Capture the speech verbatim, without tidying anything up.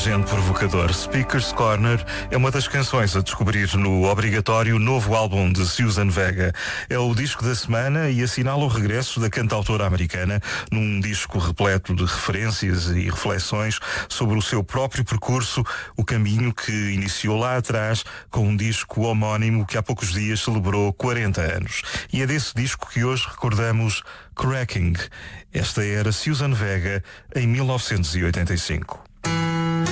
agente provocador. Speaker's Corner é uma das canções a descobrir no obrigatório novo álbum de Suzanne Vega. É o disco da semana e assinala o regresso da cantautora americana num disco repleto de referências e reflexões sobre o seu próprio percurso, o caminho que iniciou lá atrás com um disco homónimo que há poucos dias celebrou quarenta anos. E é desse disco que hoje recordamos Cracking. Esta era Suzanne Vega em mil novecentos e oitenta e cinco.